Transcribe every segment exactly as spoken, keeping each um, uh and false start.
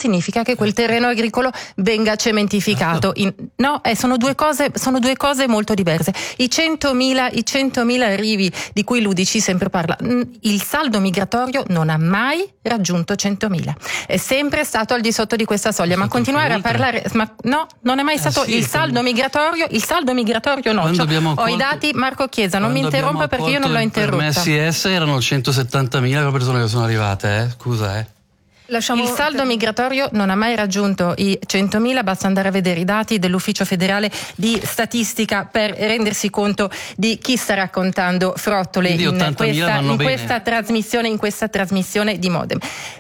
significa che quel terreno agricolo venga cementificato. In, no, eh, sono due cose, sono due cose molto diverse. I centomila, i centomila arrivi di cui l'U D C sempre parla, il saldo migratorio non ha mai raggiunto centomila. È sempre stato al di sotto di questa soglia, ma continuare a parlare, ma no, non è mai stato ah, sì, il saldo migratorio, il saldo migratorio no. Cioè, ho accolto, i dati, Marco Chiesa, non mi interrompa perché io non l'ho interrotta. Per me S S erano centosettantamila persone che sono arrivate, eh? Scusa, eh. Lasciamo il saldo migratorio non ha mai raggiunto i centomila, basta andare a vedere i dati dell'Ufficio federale di statistica per rendersi conto di chi sta raccontando frottole in questa, in questa trasmissione, in questa trasmissione di Modem.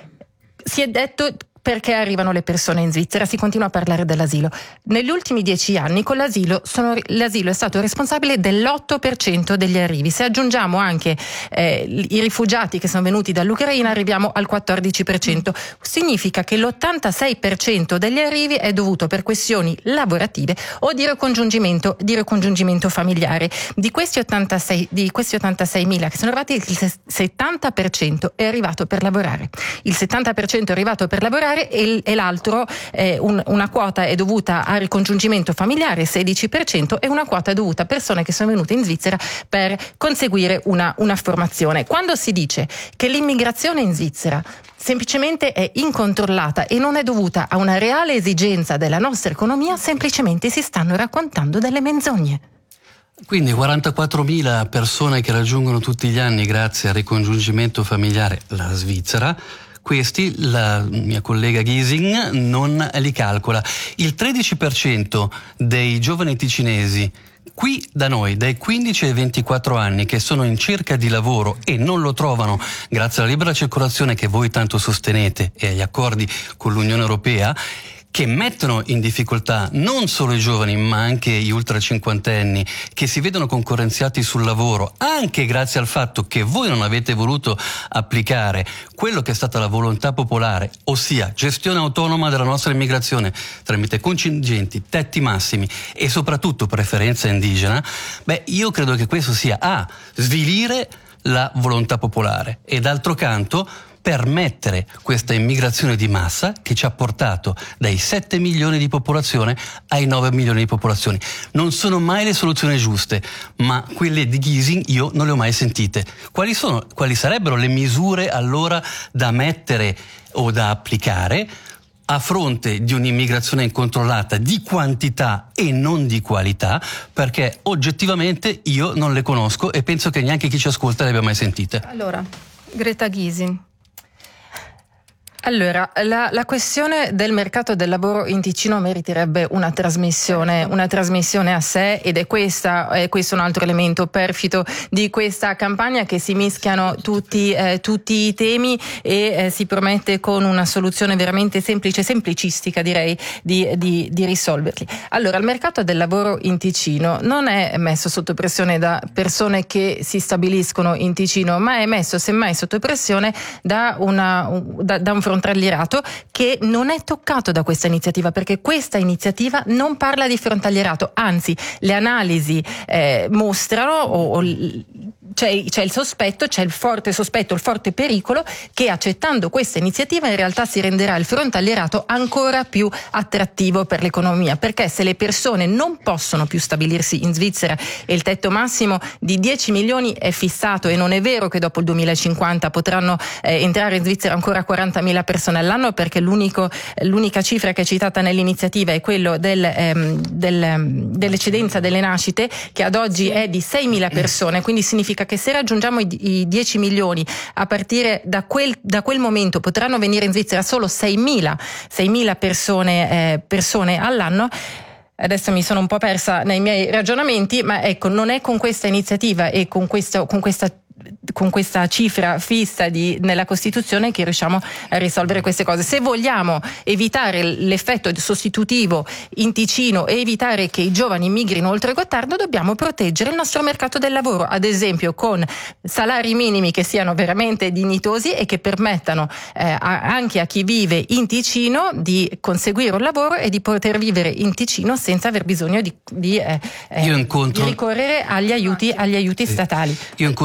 Si è detto perché arrivano le persone in Svizzera, si continua a parlare dell'asilo. Negli ultimi dieci anni con l'asilo, sono, l'asilo è stato responsabile dell'otto per cento degli arrivi. Se aggiungiamo anche eh, i rifugiati che sono venuti dall'Ucraina arriviamo al quattordici per cento. Significa che l'ottantasei per cento degli arrivi è dovuto per questioni lavorative o di ricongiungimento, di ricongiungimento familiare. Di questi ottantasei, di questi ottantaseimila che sono arrivati, il settanta per cento è arrivato per lavorare. Il settanta per cento è arrivato per lavorare e, e l'altro, eh, un, una quota è dovuta al ricongiungimento familiare, sedici per cento, e una quota è dovuta a persone che sono venute in Svizzera per conseguire una, una formazione. Quando si dice che l'immigrazione in Svizzera semplicemente è incontrollata e non è dovuta a una reale esigenza della nostra economia, semplicemente si stanno raccontando delle menzogne. Quindi quarantaquattromila persone che raggiungono tutti gli anni grazie al ricongiungimento familiare la Svizzera. Questi la mia collega Gysin non li calcola. Il tredici per cento dei giovani ticinesi qui da noi dai quindici ai ventiquattro anni che sono in cerca di lavoro e non lo trovano grazie alla libera circolazione che voi tanto sostenete e agli accordi con l'Unione Europea, che mettono in difficoltà non solo i giovani ma anche gli ultracinquantenni che si vedono concorrenziati sul lavoro anche grazie al fatto che voi non avete voluto applicare quello che è stata la volontà popolare, ossia gestione autonoma della nostra immigrazione tramite contingenti, tetti massimi e soprattutto preferenza indigena. Beh, io credo che questo sia a svilire la volontà popolare e d'altro canto permettere questa immigrazione di massa che ci ha portato dai sette milioni di popolazione ai nove milioni di popolazione. Non sono mai le soluzioni giuste, ma quelle di Gysin io non le ho mai sentite. Quali sono, quali sarebbero le misure allora da mettere o da applicare a fronte di un'immigrazione incontrollata di quantità e non di qualità, perché oggettivamente io non le conosco e penso che neanche chi ci ascolta le abbia mai sentite. Allora, Greta Gysin. Allora, la, la questione del mercato del lavoro in Ticino meriterebbe una trasmissione, una trasmissione a sé, ed è questa, è questo un altro elemento perfido di questa campagna, che si mischiano tutti, eh, tutti i temi e eh, si promette con una soluzione veramente semplice, semplicistica direi, di, di, di risolverli. Allora, il mercato del lavoro in Ticino non è messo sotto pressione da persone che si stabiliscono in Ticino, ma è messo semmai sotto pressione da, una, da, da un frontalierato che non è toccato da questa iniziativa, perché questa iniziativa non parla di frontalierato, anzi le analisi eh, mostrano o, o c'è, c'è il sospetto, c'è il forte sospetto, il forte pericolo che accettando questa iniziativa in realtà si renderà il frontalierato ancora più attrattivo per l'economia, perché se le persone non possono più stabilirsi in Svizzera e il tetto massimo di dieci milioni è fissato, e non è vero che dopo il duemilacinquanta potranno eh, entrare in Svizzera ancora quarantamila persone all'anno, perché l'unico, l'unica cifra che è citata nell'iniziativa è quello del, ehm, del, dell'eccedenza delle nascite, che ad oggi è di seimila persone, quindi significa che se raggiungiamo i, i dieci milioni a partire da quel, da quel momento potranno venire in Svizzera solo seimila persone, eh, persone all'anno. Adesso mi sono un po' persa nei miei ragionamenti, ma ecco, non è con questa iniziativa e con, questo, con questa con questa cifra fissa di, nella Costituzione che riusciamo a risolvere queste cose. Se vogliamo evitare l'effetto sostitutivo in Ticino e evitare che i giovani migrino oltre Gottardo, dobbiamo proteggere il nostro mercato del lavoro, ad esempio con salari minimi che siano veramente dignitosi e che permettano eh, a, anche a chi vive in Ticino di conseguire un lavoro e di poter vivere in Ticino senza aver bisogno di, di, eh, Io incontro... di ricorrere agli aiuti, agli aiuti statali. Io incontro decine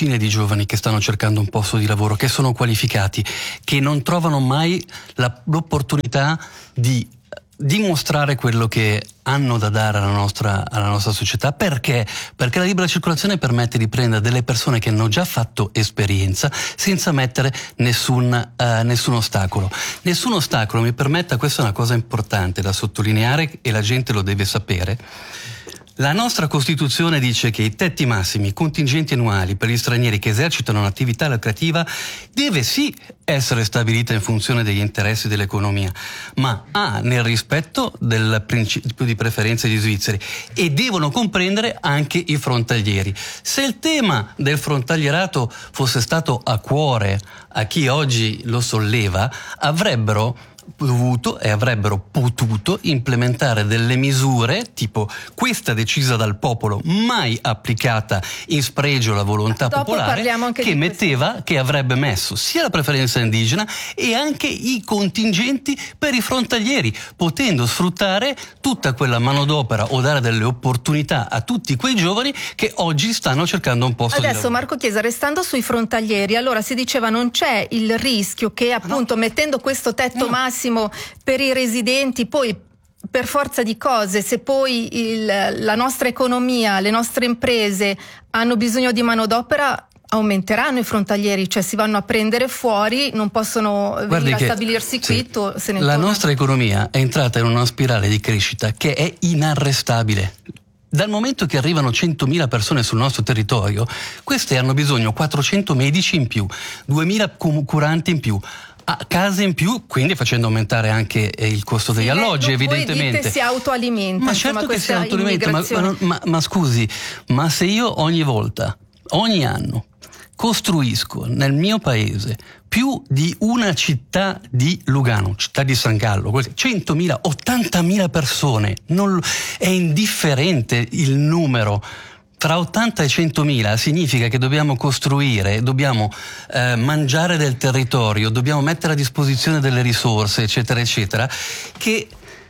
decine di giovani che stanno cercando un posto di lavoro, che sono qualificati, che non trovano mai la, l'opportunità di dimostrare quello che hanno da dare alla nostra, alla nostra società. Perché? Perché la libera circolazione permette di prendere delle persone che hanno già fatto esperienza senza mettere nessun, uh, nessun ostacolo. Nessun ostacolo, mi permetta, questa è una cosa importante da sottolineare e la gente lo deve sapere. La nostra Costituzione dice che i tetti massimi, i contingenti annuali per gli stranieri che esercitano un'attività lucrativa deve sì essere stabilita in funzione degli interessi dell'economia, ma ha nel rispetto del principio di preferenza degli svizzeri, e devono comprendere anche i frontalieri. Se il tema del frontalierato fosse stato a cuore a chi oggi lo solleva, avrebbero dovuto e avrebbero potuto implementare delle misure tipo questa decisa dal popolo, mai applicata in spregio alla volontà Dopo popolare, che metteva, questo. che avrebbe messo sia la preferenza indigena e anche i contingenti per i frontalieri, potendo sfruttare tutta quella manodopera o dare delle opportunità a tutti quei giovani che oggi stanno cercando un posto Adesso, di lavoro. Marco Chiesa, restando sui frontalieri, allora si diceva non c'è il rischio che appunto no. mettendo questo tetto no. massimo per i residenti, poi per forza di cose, se poi il, la nostra economia, le nostre imprese hanno bisogno di manodopera, aumenteranno i frontalieri, cioè si vanno a prendere fuori, non possono Guardi venire che, a stabilirsi qui, sì, to, se ne la torna. nostra economia è entrata in una spirale di crescita che è inarrestabile. Dal momento che arrivano centomila persone sul nostro territorio, queste hanno bisogno quattrocento medici in più, duemila curanti in più, a case in più, quindi facendo aumentare anche eh, il costo degli sì, alloggi, voi evidentemente. Dite si autoalimenta. Ma insomma, certo che si autoalimenta, ma, ma, ma, ma scusi, ma se io ogni volta, ogni anno, costruisco nel mio paese più di una città di Lugano, città di San Gallo, centomila, ottantamila persone, non, è indifferente il numero. Tra ottanta e centomila significa che dobbiamo costruire, dobbiamo eh, mangiare del territorio, dobbiamo mettere a disposizione delle risorse, eccetera, eccetera, che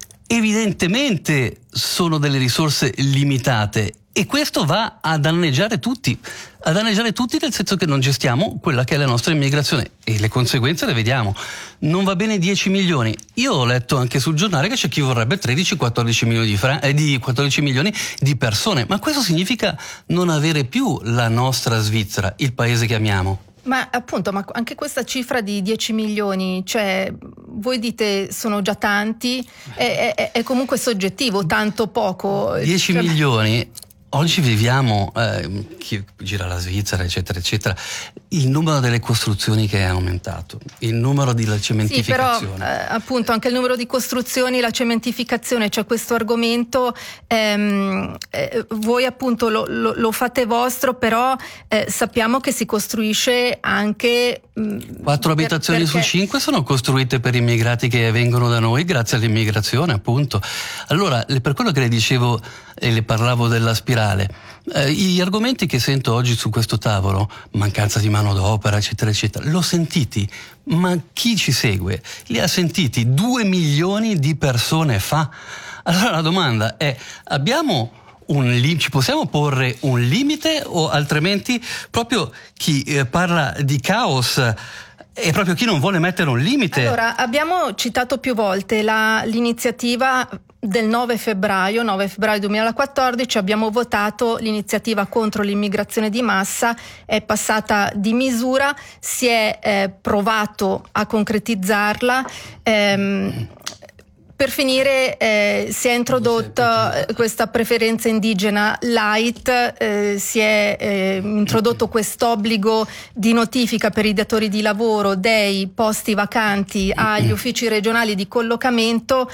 evidentemente sono delle risorse limitate. E questo va a danneggiare tutti, a danneggiare tutti nel senso che non gestiamo quella che è la nostra immigrazione, e le conseguenze le vediamo. Non va bene dieci milioni. Io ho letto anche sul giornale che c'è chi vorrebbe tredici quattordici milioni di, fran- eh, di quattordici milioni di persone, ma questo significa non avere più la nostra Svizzera, il paese che amiamo. Ma appunto, ma anche questa cifra di dieci milioni, cioè voi dite sono già tanti, è, è, è comunque soggettivo, tanto poco. dieci cioè... milioni. Oggi viviamo, eh, chi gira la Svizzera, eccetera, eccetera, il numero delle costruzioni che è aumentato, il numero di la cementificazione. Sì, però eh, appunto anche il numero di costruzioni, la cementificazione, cioè questo argomento, ehm, eh, voi appunto lo, lo, lo fate vostro, però eh, sappiamo che si costruisce anche... Mh, Quattro per, abitazioni perché... su cinque sono costruite per immigrati che vengono da noi grazie all'immigrazione, appunto. Allora, per quello che le dicevo e le parlavo della spirale, Eh, gli argomenti che sento oggi su questo tavolo, mancanza di manodopera, eccetera, eccetera, l'ho sentiti, ma chi ci segue li ha sentiti due milioni di persone fa. Allora la domanda è: abbiamo un lim- ci possiamo porre un limite, o altrimenti proprio chi eh, parla di caos è proprio chi non vuole mettere un limite? Allora, abbiamo citato più volte la, l'iniziativa del nove febbraio duemilaquattordici, abbiamo votato l'iniziativa contro l'immigrazione di massa, è passata di misura, si è eh, provato a concretizzarla. Ehm, Per finire eh, si è introdotta questa preferenza indigena light, eh, si è eh, introdotto quest'obbligo di notifica per i datori di lavoro dei posti vacanti agli uffici regionali di collocamento.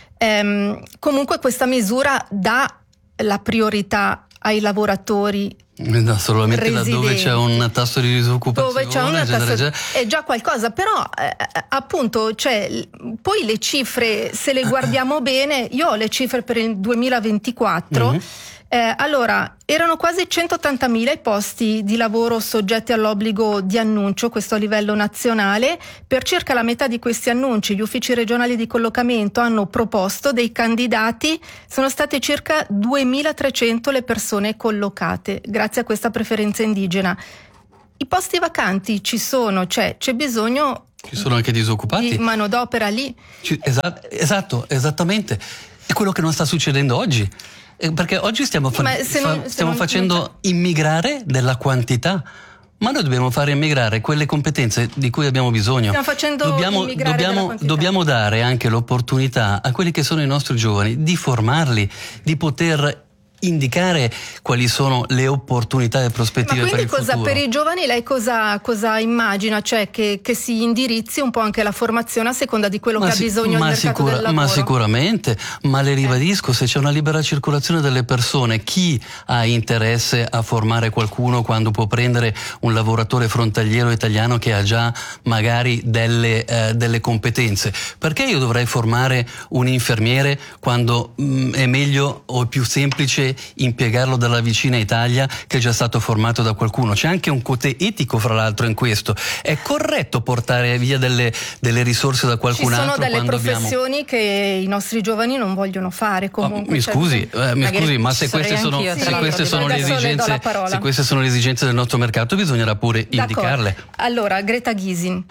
Ehm, comunque questa misura dà la priorità ai lavoratori No, solamente residenti. Laddove c'è un tasso di disoccupazione, Dove c'è una eccetera, tasso... eccetera. è già qualcosa, però eh, appunto, cioè, poi le cifre, se le guardiamo bene, io ho le cifre per il duemilaventiquattro. Mm-hmm. Eh, allora, erano quasi centottantamila i posti di lavoro soggetti all'obbligo di annuncio, questo a livello nazionale. Per circa la metà di questi annunci gli uffici regionali di collocamento hanno proposto dei candidati, sono state circa duemilatrecento le persone collocate grazie a questa preferenza indigena. i posti vacanti ci sono, cioè c'è bisogno. Ci sono anche disoccupati. Di manodopera lì. Ci, esatto, esatto, esattamente. È quello che non sta succedendo oggi. Perché oggi stiamo, fa- Ma se non, fa- stiamo se non, facendo non... immigrare della quantità. Ma noi dobbiamo fare immigrare quelle competenze di cui abbiamo bisogno. Stiamo facendo dobbiamo, immigrare dobbiamo, dobbiamo dare anche l'opportunità a quelli che sono i nostri giovani di formarli, di poter indicare quali sono le opportunità e prospettive per il cosa, futuro. Per i giovani lei cosa, cosa immagina? Cioè che, che si indirizzi un po' anche la formazione a seconda di quello ma che si, ha bisogno il mercato sicura, del lavoro? Ma sicuramente, ma le ribadisco, eh. se c'è una libera circolazione delle persone, chi ha interesse a formare qualcuno quando può prendere un lavoratore frontaliero italiano che ha già magari delle, eh, delle competenze? Perché io dovrei formare un infermiere quando mh, è meglio o è più semplice impiegarlo dalla vicina Italia che è già stato formato da qualcuno? C'è anche un côté etico, fra l'altro, in questo. È corretto portare via delle, delle risorse da qualcun altro? Ci sono delle professioni abbiamo... che i nostri giovani non vogliono fare comunque. Oh, mi scusi, eh, mi scusi, ma se queste sono, sì, se queste sono le esigenze, se queste sono le esigenze del nostro mercato, bisognerà pure D'accordo. indicarle. Allora, Greta Gysin.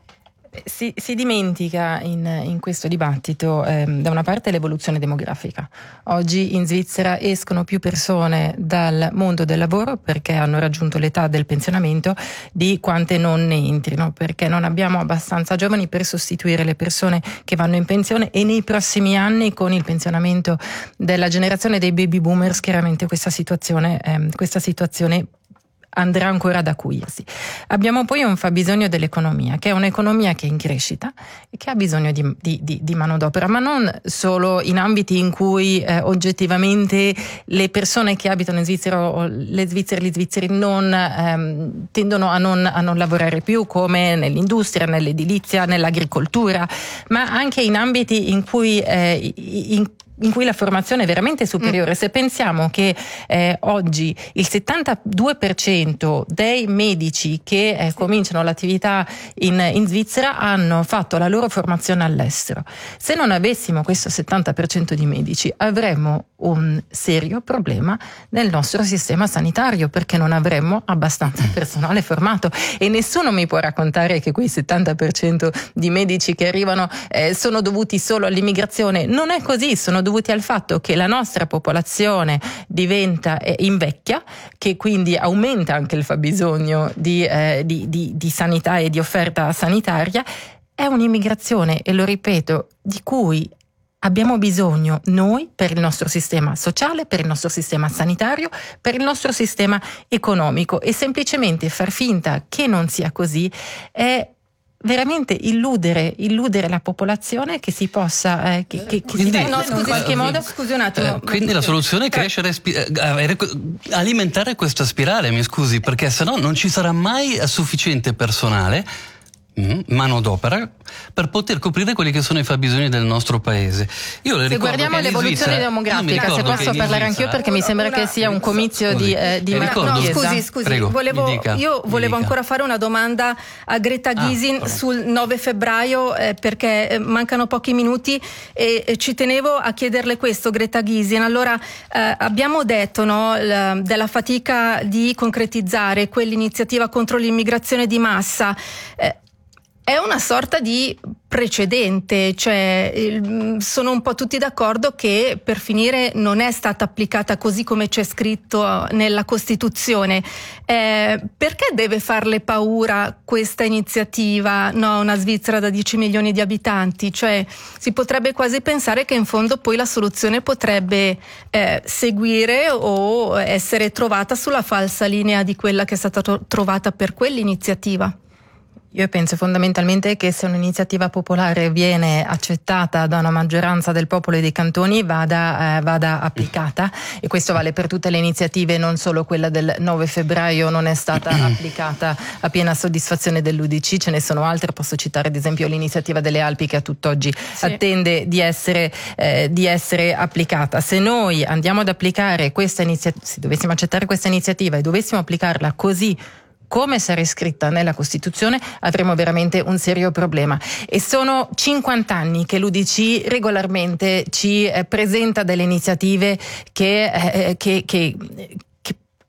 Si, si dimentica in, in questo dibattito ehm, da una parte l'evoluzione demografica. Oggi in Svizzera escono più persone dal mondo del lavoro perché hanno raggiunto l'età del pensionamento di quante non ne entrino, perché non abbiamo abbastanza giovani per sostituire le persone che vanno in pensione, e nei prossimi anni con il pensionamento della generazione dei baby boomers chiaramente questa situazione, ehm, questa situazione andrà ancora ad acuirsi. Abbiamo poi un fabbisogno dell'economia, che è un'economia che è in crescita e che ha bisogno di, di, di, di manodopera, ma non solo in ambiti in cui eh, oggettivamente le persone che abitano in Svizzera, o le svizzere e gli svizzeri, non ehm, tendono a non, a non lavorare più, come nell'industria, nell'edilizia, nell'agricoltura, ma anche in ambiti in cui eh, in in cui la formazione è veramente superiore. Mm. Se pensiamo che eh, oggi il settantadue per cento dei medici che eh, sì. cominciano l'attività in, in Svizzera hanno fatto la loro formazione all'estero. Se non avessimo questo settanta per cento di medici, avremmo un serio problema nel nostro sistema sanitario, perché non avremmo abbastanza personale formato, e nessuno mi può raccontare che quei settanta per cento di medici che arrivano eh, sono dovuti solo all'immigrazione. Non è così, sono dovuti al fatto che la nostra popolazione diventa eh, invecchia, che quindi aumenta anche il fabbisogno di, eh, di, di, di sanità e di offerta sanitaria. È un'immigrazione, e lo ripeto, di cui abbiamo bisogno noi per il nostro sistema sociale, per il nostro sistema sanitario, per il nostro sistema economico, e semplicemente far finta che non sia così è veramente illudere, illudere la popolazione che si possa eh, che, che, quindi, che si, no, scusi, in qualche modo scusi un attimo. Eh, quindi la soluzione è crescere, spi- avere, alimentare questa spirale, mi scusi, perché sennò non ci sarà mai sufficiente personale, mm, manodopera, per poter coprire quelli che sono i fabbisogni del nostro paese. Io le se guardiamo l'evoluzione demografica, se posso parlare anch'io, perché mi sembra una, che sia un comizio scusi, di, eh, di una, no, scusi, scusi, Prego, volevo, dica, io volevo ancora fare una domanda a Greta Gysin ah, sul nove febbraio, eh, perché eh, mancano pochi minuti e, e ci tenevo a chiederle questo, Greta Gysin. Allora, eh, abbiamo detto no, l, della fatica di concretizzare quell'iniziativa contro l'immigrazione di massa. Eh, È una sorta di precedente, cioè il, sono un po' tutti d'accordo che per finire non è stata applicata così come c'è scritto nella Costituzione. Eh, perché deve farle paura questa iniziativa, no, una Svizzera da dieci milioni di abitanti? Cioè si potrebbe quasi pensare che in fondo poi la soluzione potrebbe eh, seguire o essere trovata sulla falsa linea di quella che è stata to- trovata per quell'iniziativa. Io penso fondamentalmente che se un'iniziativa popolare viene accettata da una maggioranza del popolo e dei cantoni vada, eh, vada applicata, e questo vale per tutte le iniziative, non solo quella del nove febbraio non è stata applicata a piena soddisfazione dell'U D C, ce ne sono altre, posso citare ad esempio l'iniziativa delle Alpi che a tutt'oggi sì. attende di essere, eh, di essere applicata. Se noi andiamo ad applicare questa iniziativa, se dovessimo accettare questa iniziativa e dovessimo applicarla così come sarà scritta nella Costituzione, avremo veramente un serio problema. E sono cinquanta anni che l'U D C regolarmente ci eh, presenta delle iniziative che, eh, che, che, che, che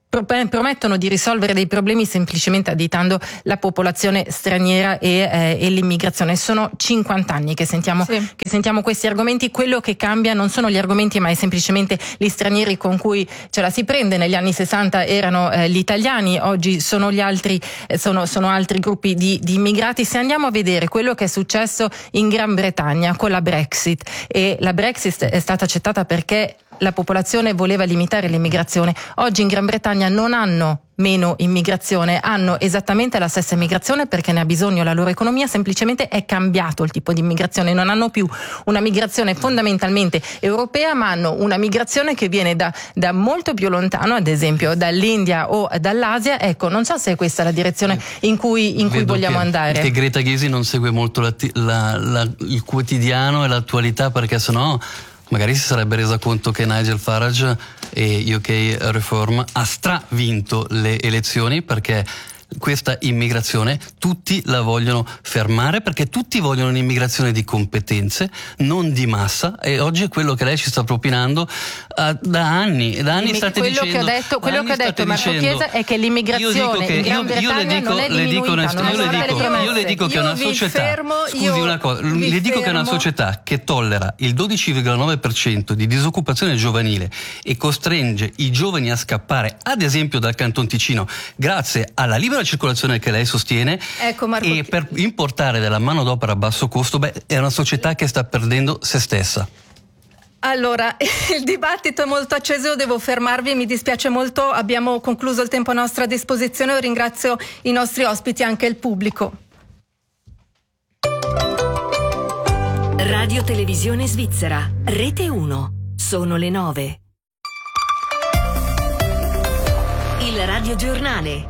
promettono di risolvere dei problemi semplicemente additando la popolazione straniera e, eh, e l'immigrazione. Sono cinquanta anni che sentiamo, sì. che sentiamo questi argomenti. Quello che cambia non sono gli argomenti, ma è semplicemente gli stranieri con cui ce la si prende. Negli anni sessanta erano eh, gli italiani, oggi sono gli altri, eh, sono, sono altri gruppi di, di immigrati. Se andiamo a vedere quello che è successo in Gran Bretagna con la Brexit, e la Brexit è stata accettata perché la popolazione voleva limitare l'immigrazione. Oggi in Gran Bretagna non hanno meno immigrazione, hanno esattamente la stessa immigrazione perché ne ha bisogno la loro economia, semplicemente è cambiato il tipo di immigrazione, non hanno più una migrazione fondamentalmente europea, ma hanno una migrazione che viene da, da molto più lontano, ad esempio dall'India o dall'Asia. Ecco, non so se è questa la direzione in cui, in cui vogliamo che, andare. Che Greta Gysi non segue molto la, la, la, il quotidiano e l'attualità, perché sennò magari si sarebbe resa conto che Nigel Farage e U K Reform ha stravinto le elezioni, perché questa immigrazione tutti la vogliono fermare, perché tutti vogliono un'immigrazione di competenze, non di massa, e oggi è quello che lei ci sta propinando uh, da anni. Da anni state quello dicendo, che ho detto, quello che ha detto Marco Chiesa è che l'immigrazione che, in Gran io, Bretagna io le dico, non è le dico, diminuita, non io, le dico, io le dico che è una società, fermo, scusi una cosa, le dico che è una società che tollera il dodici virgola nove per cento di disoccupazione giovanile e costringe i giovani a scappare, ad esempio dal Canton Ticino, grazie alla libera circolazione che lei sostiene, ecco, Marco, e per importare della manodopera a basso costo. Beh, è una società che sta perdendo se stessa. Allora, il dibattito è molto acceso, devo fermarvi, mi dispiace molto, abbiamo concluso il tempo a nostra disposizione. Io ringrazio i nostri ospiti e anche il pubblico. Radio Televisione Svizzera, Rete uno, sono le nove. Il radiogiornale.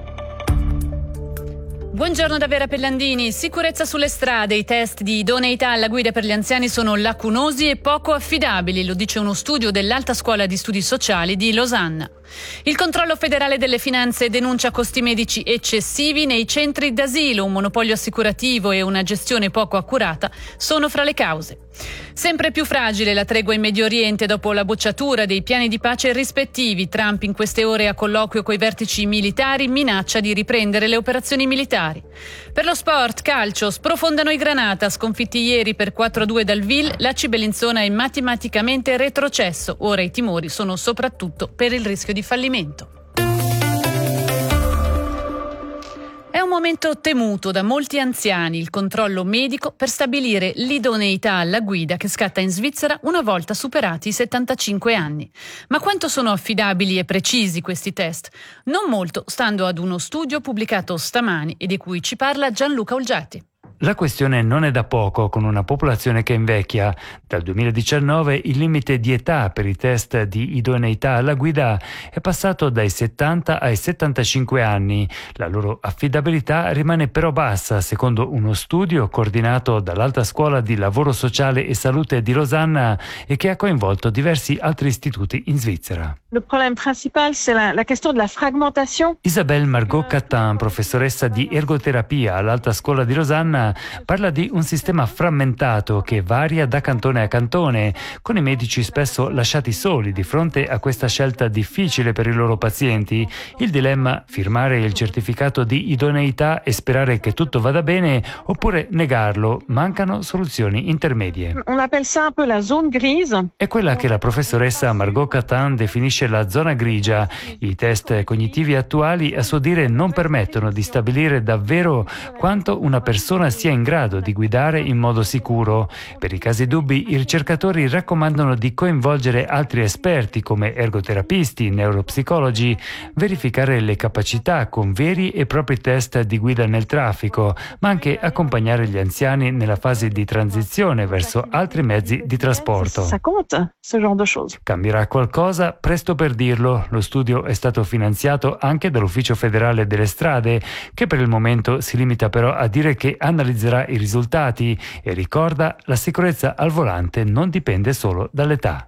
Buongiorno da Vera Pellandini. Sicurezza sulle strade. I test di idoneità alla guida per gli anziani sono lacunosi e poco affidabili, lo dice uno studio dell'Alta Scuola di Studi Sociali di Losanna. Il controllo federale delle finanze denuncia costi medici eccessivi nei centri d'asilo, un monopolio assicurativo e una gestione poco accurata sono fra le cause. Sempre più fragile la tregua in Medio Oriente dopo la bocciatura dei piani di pace rispettivi. Trump in queste ore a colloquio coi vertici militari minaccia di riprendere le operazioni militari. Per lo sport, calcio, sprofondano i Granata, sconfitti ieri per quattro a due dal Vil, l'A C I Bellinzona è matematicamente retrocesso. Ora i timori sono soprattutto per il rischio di fallimento. È un momento temuto da molti anziani, il controllo medico per stabilire l'idoneità alla guida che scatta in Svizzera una volta superati i settantacinque anni. Ma quanto sono affidabili e precisi questi test? Non molto, stando ad uno studio pubblicato stamani e di cui ci parla Gianluca Olgiati. La questione non è da poco, con una popolazione che invecchia. Dal duemiladiciannove il limite di età per i test di idoneità alla guida è passato dai settanta ai settantacinque anni. La loro affidabilità rimane però bassa, secondo uno studio coordinato dall'Alta Scuola di Lavoro Sociale e Salute di Losanna e che ha coinvolto diversi altri istituti in Svizzera. Le problème principal, c'est la, la question de la fragmentation. Isabelle Margot Catin, professoressa di ergoterapia all'Alta Scuola di Losanna, parla di un sistema frammentato che varia da cantone a cantone, con i medici spesso lasciati soli di fronte a questa scelta difficile per i loro pazienti. Il dilemma: firmare il certificato di idoneità e sperare che tutto vada bene, oppure negarlo. Mancano soluzioni intermedie. On appelle ça un peu la zone grise. È quella che la professoressa Margot Catin definisce la zona grigia. I test cognitivi attuali, a suo dire, non permettono di stabilire davvero quanto una persona sia in grado di guidare in modo sicuro. Per i casi dubbi, i ricercatori raccomandano di coinvolgere altri esperti come ergoterapisti, neuropsicologi, verificare le capacità con veri e propri test di guida nel traffico, ma anche accompagnare gli anziani nella fase di transizione verso altri mezzi di trasporto. Ça compte, ce genre de choses. Cambierà qualcosa? Presto per dirlo. Lo studio è stato finanziato anche dall'Ufficio Federale delle Strade, che per il momento si limita però a dire che analizzerà i risultati e ricorda: la sicurezza al volante non dipende solo dall'età.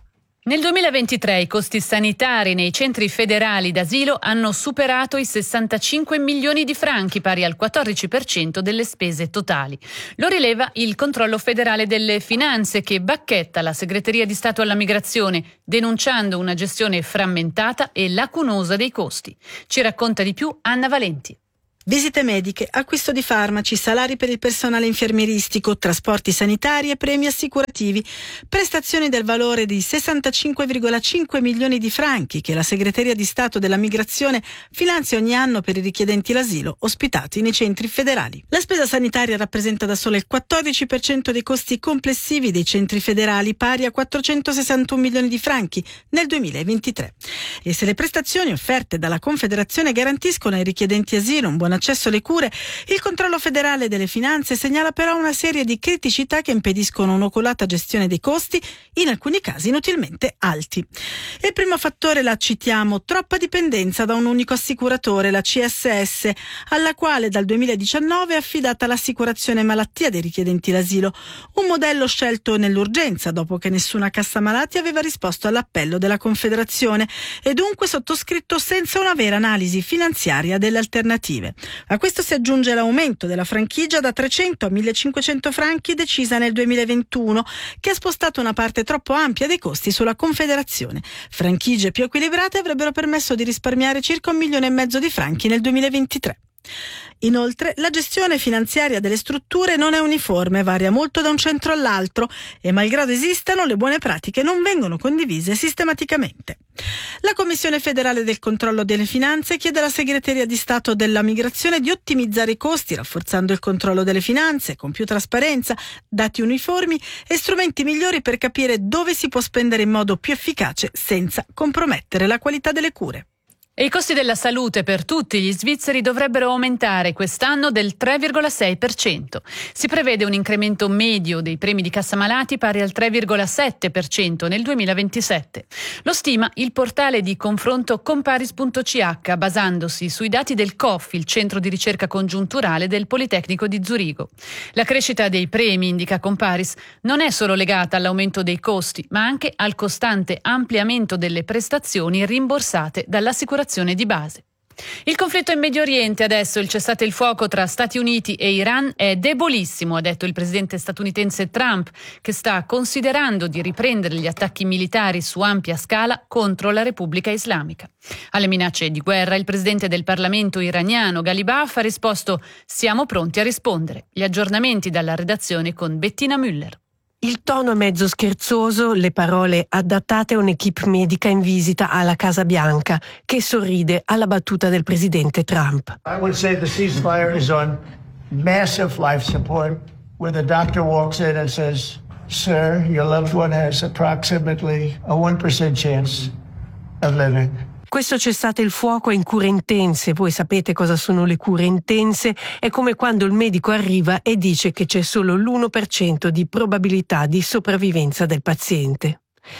Nel duemilaventitré i costi sanitari nei centri federali d'asilo hanno superato i sessantacinque milioni di franchi, pari al quattordici per cento delle spese totali. Lo rileva il Controllo federale delle finanze, che bacchetta la Segreteria di Stato alla Migrazione, denunciando una gestione frammentata e lacunosa dei costi. Ci racconta di più Anna Valenti. Visite mediche, acquisto di farmaci, salari per il personale infermieristico, trasporti sanitari e premi assicurativi, prestazioni del valore di sessantacinque virgola cinque milioni di franchi che la Segreteria di Stato della Migrazione finanzia ogni anno per i richiedenti l'asilo ospitati nei centri federali. La spesa sanitaria rappresenta da sola il quattordici per cento dei costi complessivi dei centri federali, pari a quattrocentosessantuno milioni di franchi nel duemilaventitré. E se le prestazioni offerte dalla Confederazione garantiscono ai richiedenti asilo un buon accesso alle cure, il Controllo federale delle finanze segnala però una serie di criticità che impediscono un'oculata gestione dei costi, in alcuni casi inutilmente alti. Il primo fattore la citiamo: troppa dipendenza da un unico assicuratore, la C S S, alla quale dal duemiladiciannove è affidata l'assicurazione malattia dei richiedenti l'asilo, un modello scelto nell'urgenza dopo che nessuna cassa malati aveva risposto all'appello della Confederazione e dunque sottoscritto senza una vera analisi finanziaria delle alternative. A questo si aggiunge l'aumento della franchigia da trecento a millecinquecento franchi decisa nel duemilaventuno, che ha spostato una parte troppo ampia dei costi sulla Confederazione. Franchigie più equilibrate avrebbero permesso di risparmiare circa un milione e mezzo di franchi nel duemilaventitré. Inoltre, la gestione finanziaria delle strutture non è uniforme, varia molto da un centro all'altro e, malgrado esistano, le buone pratiche non vengono condivise sistematicamente. La Commissione federale del controllo delle finanze chiede alla Segreteria di Stato della Migrazione di ottimizzare i costi, rafforzando il controllo delle finanze con più trasparenza, dati uniformi e strumenti migliori per capire dove si può spendere in modo più efficace senza compromettere la qualità delle cure. E i costi della salute per tutti gli svizzeri dovrebbero aumentare quest'anno del tre virgola sei per cento. Si prevede un incremento medio dei premi di cassa malati pari al tre virgola sette per cento nel duemilaventisette. Lo stima il portale di confronto Comparis punto c h, basandosi sui dati del C O F, il centro di ricerca congiunturale del Politecnico di Zurigo. La crescita dei premi, indica Comparis, non è solo legata all'aumento dei costi, ma anche al costante ampliamento delle prestazioni rimborsate dall'assicurazione di base. Il conflitto in Medio Oriente adesso, il cessate il fuoco tra Stati Uniti e Iran è debolissimo, ha detto il presidente statunitense Trump, che sta considerando di riprendere gli attacchi militari su ampia scala contro la Repubblica Islamica. Alle minacce di guerra il presidente del Parlamento iraniano Ghalibaf ha risposto: siamo pronti a rispondere. Gli aggiornamenti dalla redazione con Bettina Müller. Il tono mezzo scherzoso, le parole adattate a un'equipe medica in visita alla Casa Bianca, che sorride alla battuta del presidente Trump. I would say the ceasefire is on massive life support, where the doctor walks in and says, "Sir, your loved one has approximately a one percent chance of living." Questo cessate il fuoco è in cure intense. Voi sapete cosa sono le cure intense? È come quando il medico arriva e dice che c'è solo l'uno per cento di probabilità di sopravvivenza del paziente.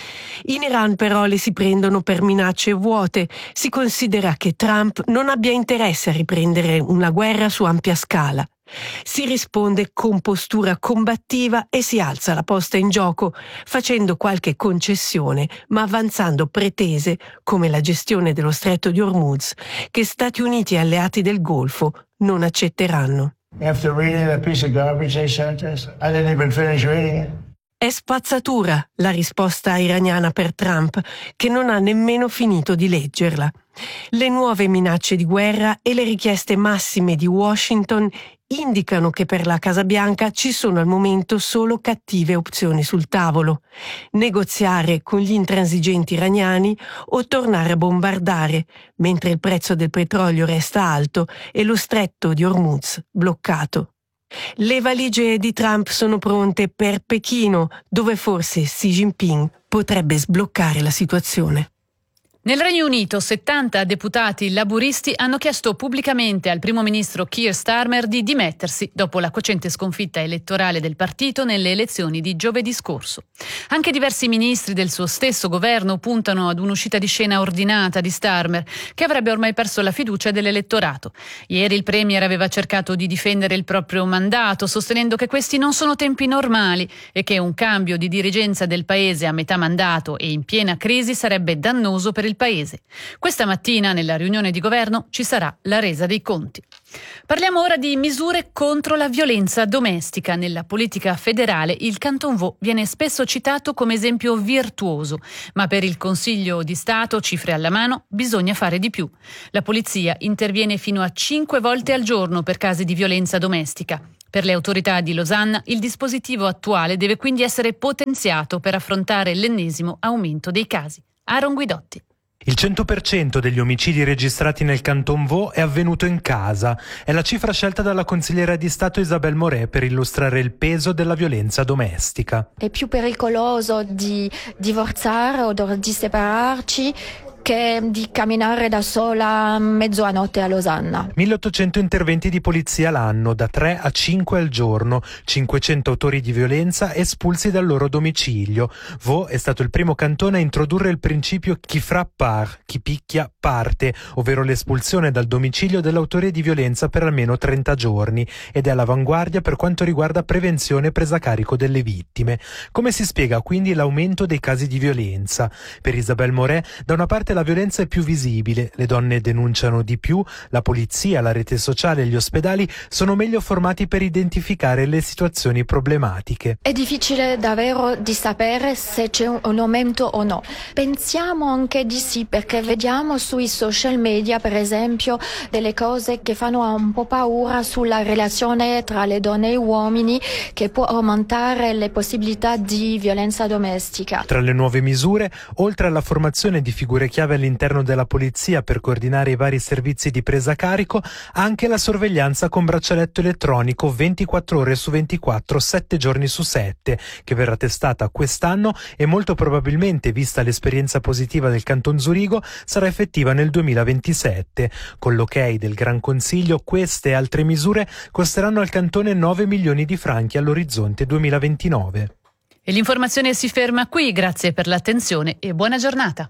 In Iran però le si prendono per minacce vuote. Si considera che Trump non abbia interesse a riprendere una guerra su ampia scala. Si risponde con postura combattiva e si alza la posta in gioco, facendo qualche concessione, ma avanzando pretese come la gestione dello stretto di Hormuz, che Stati Uniti e alleati del Golfo non accetteranno. After reading the piece of garbage they sent us, I didn't even finish reading it. È spazzatura la risposta iraniana per Trump, che non ha nemmeno finito di leggerla. Le nuove minacce di guerra e le richieste massime di Washington indicano che per la Casa Bianca ci sono al momento solo cattive opzioni sul tavolo: negoziare con gli intransigenti iraniani o tornare a bombardare, mentre il prezzo del petrolio resta alto e lo stretto di Hormuz bloccato. Le valigie di Trump sono pronte per Pechino, dove forse Xi Jinping potrebbe sbloccare la situazione. Nel Regno Unito settanta deputati laburisti hanno chiesto pubblicamente al primo ministro Keir Starmer di dimettersi dopo la cocente sconfitta elettorale del partito nelle elezioni di giovedì scorso. Anche diversi ministri del suo stesso governo puntano ad un'uscita di scena ordinata di Starmer, che avrebbe ormai perso la fiducia dell'elettorato. Ieri il premier aveva cercato di difendere il proprio mandato, sostenendo che questi non sono tempi normali e che un cambio di dirigenza del paese a metà mandato e in piena crisi sarebbe dannoso per il paese. Questa mattina nella riunione di governo ci sarà la resa dei conti. Parliamo ora di misure contro la violenza domestica. Nella politica federale il Canton Vaud viene spesso citato come esempio virtuoso, ma per il Consiglio di Stato, cifre alla mano, bisogna fare di più. La polizia interviene fino a cinque volte al giorno per casi di violenza domestica. Per le autorità di Losanna il dispositivo attuale deve quindi essere potenziato per affrontare l'ennesimo aumento dei casi. Aaron Guidotti. Il cento per cento degli omicidi registrati nel Canton Vaud è avvenuto in casa. È la cifra scelta dalla consigliera di Stato Isabelle Moret per illustrare il peso della violenza domestica. È più pericoloso di divorziare o di separarci che di camminare da sola mezzo a notte a Losanna. milleottocento interventi di polizia l'anno, da tre a cinque al giorno, cinquecento autori di violenza espulsi dal loro domicilio. Vaud è stato il primo cantone a introdurre il principio chi frappe part, chi picchia parte, ovvero l'espulsione dal domicilio dell'autore di violenza per almeno trenta giorni, ed è all'avanguardia per quanto riguarda prevenzione e presa a carico delle vittime. Come si spiega quindi l'aumento dei casi di violenza? Per Isabelle Moret, da una parte la violenza è più visibile, le donne denunciano di più, la polizia, la rete sociale e gli ospedali sono meglio formati per identificare le situazioni problematiche. È difficile davvero di sapere se c'è un aumento o no. Pensiamo anche di sì, perché vediamo sui social media, per esempio, delle cose che fanno un po' paura sulla relazione tra le donne e gli uomini, che può aumentare le possibilità di violenza domestica. Tra le nuove misure, oltre alla formazione di figure chiave all'interno della polizia per coordinare i vari servizi di presa a carico, anche la sorveglianza con braccialetto elettronico ventiquattro ore su ventiquattro, sette giorni su sette, che verrà testata quest'anno e molto probabilmente, vista l'esperienza positiva del Canton Zurigo, sarà effettiva nel duemilaventisette. Con l'ok del Gran Consiglio, queste e altre misure costeranno al cantone nove milioni di franchi all'orizzonte duemilaventinove. E l'informazione si ferma qui, grazie per l'attenzione e buona giornata.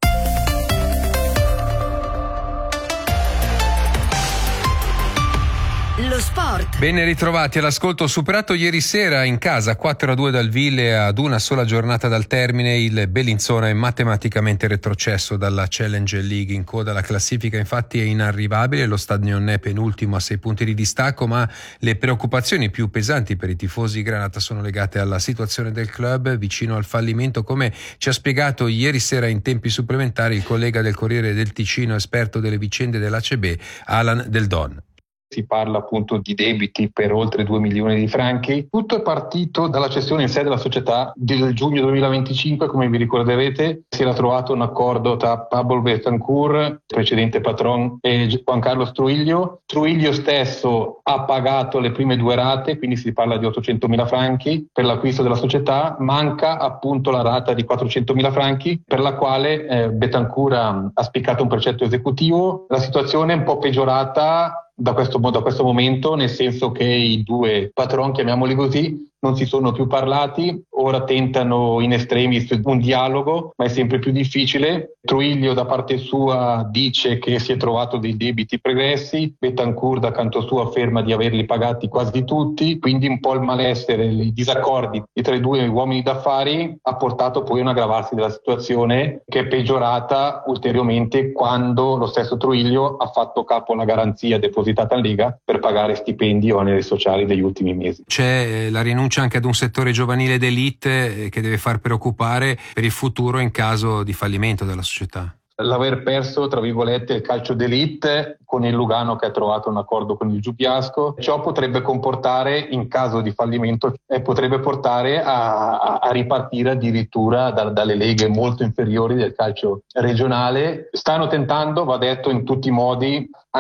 Lo sport. Ben ritrovati all'ascolto. Superato ieri sera in casa quattro a due dal Ville ad una sola giornata dal termine, il Bellinzona è matematicamente retrocesso dalla Challenge League. In coda alla classifica infatti è inarrivabile, lo Stadion è penultimo a sei punti di distacco, ma le preoccupazioni più pesanti per i tifosi granata sono legate alla situazione del club vicino al fallimento, come ci ha spiegato ieri sera in tempi supplementari il collega del Corriere del Ticino, esperto delle vicende dell'A C B, Alan Del Don. Si parla appunto di debiti per oltre due milioni di franchi. Tutto è partito dalla cessione in sé della società del giugno duemilaventicinque, come vi ricorderete. Si era trovato un accordo tra Pablo Betancourt, precedente patron, e Juan Carlos Trujillo. Trujillo stesso ha pagato le prime due rate, quindi si parla di ottocentomila franchi per l'acquisto della società. Manca appunto la rata di quattrocentomila franchi per la quale eh, Betancourt ha, ha spiccato un precetto esecutivo. La situazione è un po' peggiorata da questo, da questo momento, nel senso che i due patron, chiamiamoli così, non si sono più parlati, ora tentano in estremis un dialogo, ma è sempre più difficile. Trujillo da parte sua dice che si è trovato dei debiti pregressi, Betancourt da canto suo afferma di averli pagati quasi tutti, quindi un po' il malessere, i disaccordi tra i due uomini d'affari ha portato poi a un aggravarsi della situazione, che è peggiorata ulteriormente quando lo stesso Trujillo ha fatto capo alla garanzia depositata in Lega per pagare stipendi e oneri sociali degli ultimi mesi. C'è la rinuncia anche ad un settore giovanile d'élite che deve far preoccupare per il futuro in caso di fallimento della società. L'aver perso, tra virgolette, il calcio d'élite con il Lugano che ha trovato un accordo con il Giubiasco, ciò potrebbe comportare, in caso di fallimento, e potrebbe portare a, a, a ripartire addirittura da, dalle leghe molto inferiori del calcio regionale. Stanno tentando, va detto in tutti i modi, anche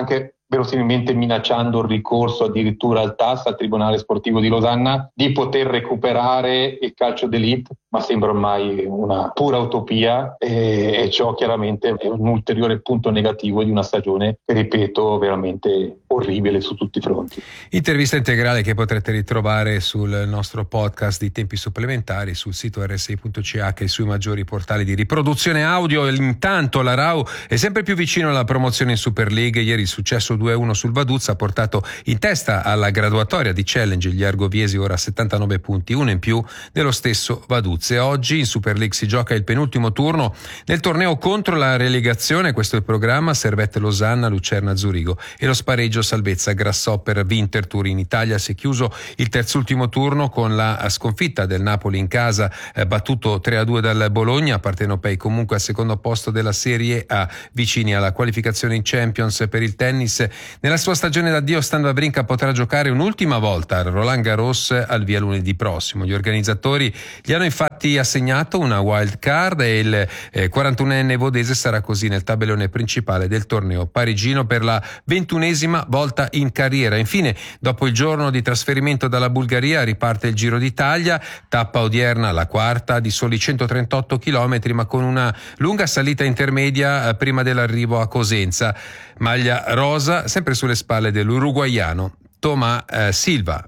verosimilmente minacciando il ricorso addirittura al T A S, al Tribunale Sportivo di Losanna, di poter recuperare il calcio d'élite, ma sembra ormai una pura utopia e, e ciò chiaramente è un ulteriore punto negativo di una stagione, ripeto, veramente orribile su tutti i fronti. Intervista integrale che potrete ritrovare sul nostro podcast di Tempi Supplementari, sul sito erre sei punto c h e sui maggiori portali di riproduzione audio. Intanto la RAU è sempre più vicino alla promozione in Super League. Ieri il successo due a uno sul Vaduz ha portato in testa alla graduatoria di Challenge gli argoviesi, ora a settantanove punti, uno in più dello stesso Vaduz. E oggi in Super League si gioca il penultimo turno nel torneo contro la relegazione. Questo è il programma: Servette Losanna, Lucerna Zurigo e lo spareggio Salvezza Grasshopper Winterthur. In Italia si è chiuso il terzultimo turno con la sconfitta del Napoli in casa, eh, battuto tre a due dal Bologna. Partenopei comunque al secondo posto della Serie A, vicini alla qualificazione in Champions. Per il tennis, nella sua stagione d'addio Stan Wawrinka potrà giocare un'ultima volta al Roland Garros al via lunedì prossimo. Gli organizzatori gli hanno infatti assegnato una wild card e il eh, quarantunenne vodese sarà così nel tabellone principale del torneo parigino per la ventunesima volta in carriera. Infine, dopo il giorno di trasferimento dalla Bulgaria, riparte il Giro d'Italia, tappa odierna la quarta di soli centotrentotto chilometri, ma con una lunga salita intermedia eh, prima dell'arrivo a Cosenza. Maglia rosa sempre sulle spalle dell'uruguaiano Tomás eh, Silva.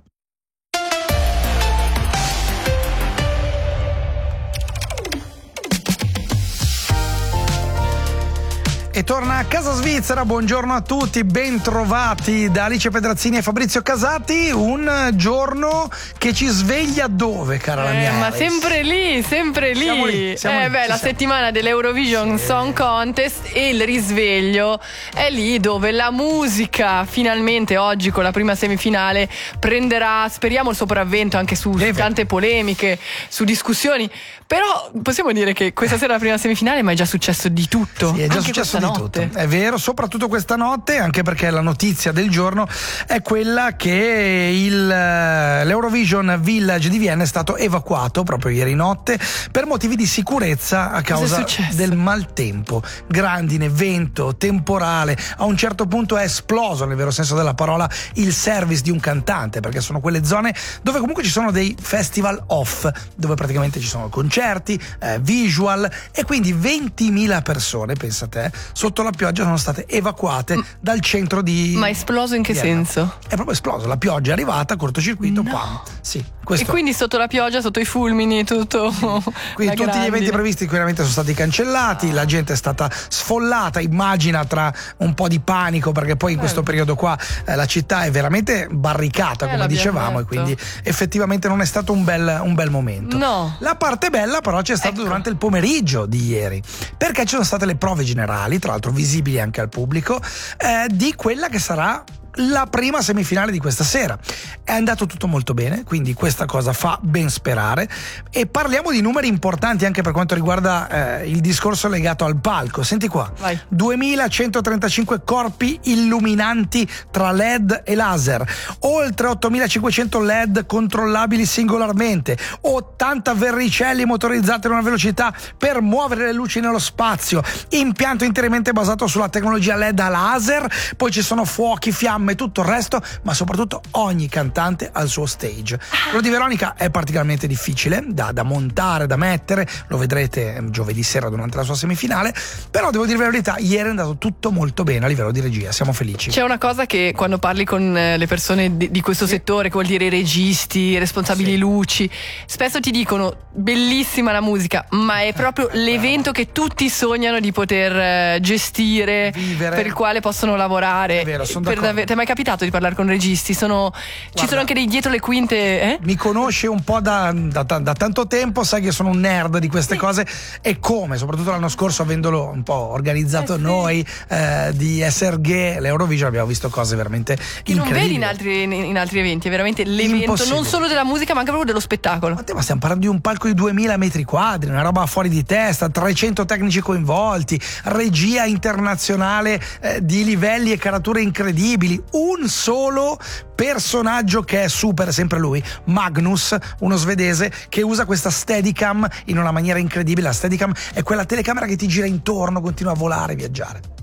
E torna a Casa Svizzera, buongiorno a tutti, ben trovati da Alice Pedrazzini e Fabrizio Casati. Un giorno che ci sveglia dove, cara eh, la mia ma Alice? sempre lì, sempre lì. Siamo lì, siamo eh lì, beh, la siamo. settimana dell'Eurovision sì. Song Contest, e il risveglio è lì dove la musica finalmente oggi con la prima semifinale prenderà, speriamo, il sopravvento anche su Deve. tante polemiche, su discussioni. Però possiamo dire che questa sera è la prima semifinale, ma è già successo di tutto. Sì, è già anche successo di notte. tutto, è vero, soprattutto questa notte, anche perché la notizia del giorno è quella che il, l'Eurovision Village di Vienna è stato evacuato proprio ieri notte per motivi di sicurezza a causa del maltempo, grandine, vento, temporale. A un certo punto è esploso, nel vero senso della parola, il service di un cantante, perché sono quelle zone dove comunque ci sono dei festival off, dove praticamente ci sono concerti, eh, visual, e quindi ventimila persone, pensa te, sotto la pioggia sono state evacuate mm. dal centro di... Ma esploso in che Vienna. senso? È proprio esploso, la pioggia è arrivata, cortocircuito, no. pam. Sì, e quindi sotto la pioggia, sotto i fulmini, tutto... Sì. Quindi tutti grandine. Gli eventi previsti chiaramente sono stati cancellati, ah. la gente è stata sfollata, immagina, tra un po' di panico, perché poi in eh. questo periodo qua eh, la città è veramente barricata, eh, come dicevamo, detto. E quindi effettivamente non è stato un bel, un bel momento. No. La parte bella però c'è stata ecco. durante il pomeriggio di ieri, perché ci sono state le prove generali, tra l'altro visibili anche al pubblico, eh, di quella che sarà la prima semifinale di questa sera. È andato tutto molto bene, quindi questa cosa fa ben sperare, e parliamo di numeri importanti anche per quanto riguarda eh, il discorso legato al palco. Senti qua, Vai. duemilacentotrentacinque corpi illuminanti tra L E D e laser, oltre ottomilacinquecento L E D controllabili singolarmente, ottanta verricelli motorizzati a una velocità per muovere le luci nello spazio, impianto interamente basato sulla tecnologia L E D a laser, poi ci sono fuochi, fiamme e tutto il resto, ma soprattutto ogni cantante al suo stage. Quello di Veronica è particolarmente difficile da, da montare, da mettere, lo vedrete giovedì sera durante la sua semifinale, però devo dire la verità, ieri è andato tutto molto bene a livello di regia, siamo felici. C'è una cosa che quando parli con le persone di, di questo sì. settore, che vuol dire i registi, i responsabili sì. luci, spesso ti dicono bellissima la musica, ma è proprio eh, l'evento bravo. che tutti sognano di poter gestire, vivere, per il quale possono lavorare. È vero, sono d'accordo. Dav- Ti è mai capitato di parlare con registi? Sono, Guarda, ci sono anche dei dietro le quinte? Eh? Mi conosci un po' da, da, da tanto tempo, sai che sono un nerd di queste sì. cose, e come, soprattutto l'anno scorso, avendolo un po' organizzato eh, sì. noi eh, di S R G, l'Eurovision, abbiamo visto cose veramente che incredibili. Non vedi in altri, in altri eventi, è veramente l'evento non solo della musica ma anche proprio dello spettacolo. Ma, te, ma stiamo parlando di un palco di duemila metri quadri, una roba fuori di testa, trecento tecnici coinvolti, regia internazionale eh, di livelli e carature incredibili, un solo personaggio che è super, sempre lui, Magnus, uno svedese che usa questa Steadicam in una maniera incredibile. La Steadicam è quella telecamera che ti gira intorno, continua a volare e viaggiare.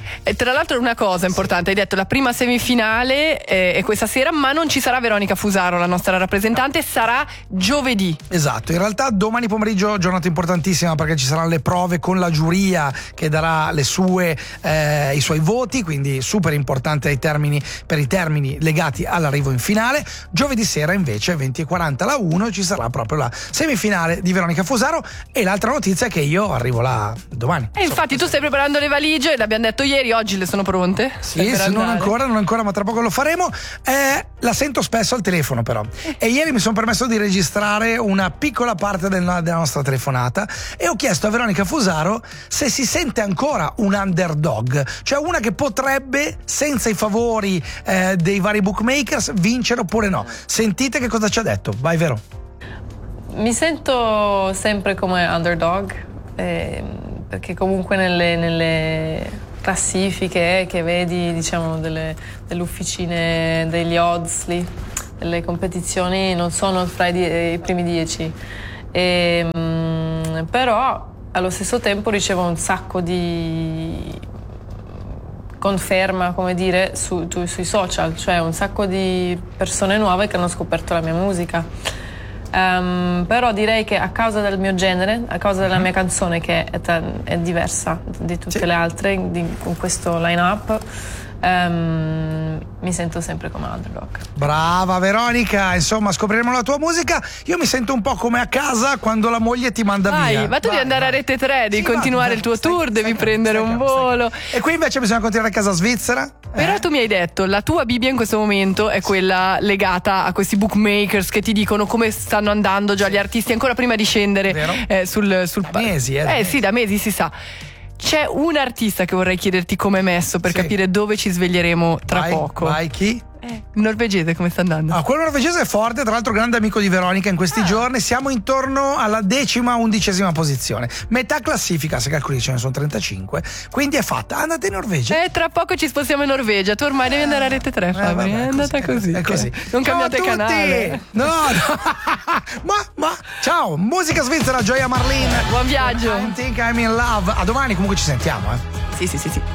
E tra l'altro una cosa importante, hai detto la prima semifinale eh, è questa sera, ma non ci sarà Veronica Fusaro, la nostra rappresentante, sarà giovedì. Esatto, in realtà domani pomeriggio giornata importantissima perché ci saranno le prove con la giuria che darà le sue, eh, i suoi voti, quindi super importante ai termini, per i termini legati all'arrivo in finale. Giovedì sera invece venti e quaranta alla uno ci sarà proprio la semifinale di Veronica Fusaro, e l'altra notizia è che io arrivo là domani. E infatti tu stai preparando le valigie, l'abbiamo detto ieri, oggi le sono pronte? Sì, sì, non ancora, non ancora, ma tra poco lo faremo. Eh, la sento spesso al telefono però. E ieri mi sono permesso di registrare una piccola parte del, della nostra telefonata e ho chiesto a Veronica Fusaro se si sente ancora un underdog, cioè una che potrebbe, senza i favori eh, dei vari bookmakers, vincere oppure no. Sentite che cosa ci ha detto. Vai Vero. Mi sento sempre come underdog, eh, perché comunque nelle, nelle classifiche che vedi, diciamo, delle, delle officine degli odds lì, delle competizioni, non sono fra i, die, i primi dieci. E, mh, però allo stesso tempo ricevo un sacco di conferma, come dire, su, tu, sui social, cioè un sacco di persone nuove che hanno scoperto la mia musica. Um, però direi che a causa del mio genere, a causa della mia canzone che è, t- è diversa di tutte sì. le altre di, con questo line-up, um, mi sento sempre come underdog. Brava Veronica, insomma scopriremo la tua musica. Io mi sento un po' come a casa quando la moglie ti manda vai, via. Ma tu vai, devi andare vai. a Rete tre, devi sì, continuare vai, il tuo stai, tour, stai, devi stai, prendere stai, un stai, volo. Stai. E qui invece bisogna continuare a casa svizzera. Però eh. tu mi hai detto, la tua Bibbia in questo momento è quella legata a questi bookmakers che ti dicono come stanno andando già gli artisti ancora prima di scendere eh, sul, sul da mesi, eh, da eh mesi. sì, da mesi si sa. C'è un artista che vorrei chiederti come è messo per sì. capire dove ci sveglieremo tra vai, poco. Vai, chi? Eh, norvegese come sta andando? Ah, quello norvegese è forte, tra l'altro grande amico di Veronica in questi ah. giorni. Siamo intorno alla decima, undicesima posizione. Metà classifica, se calcoli ce ne sono trentacinque. Quindi è fatta. Andate in Norvegia. Eh, tra poco ci spostiamo in Norvegia. Tu ormai devi andare a Rete tre, Fabri. Eh, vabbè, è andata così. È così. Non cambiate canale. No, no. ma, ma, ciao. Musica svizzera, Gioia Marlin. Buon viaggio. I think I'm in love. A domani, comunque ci sentiamo, eh. Sì, sì, sì, sì.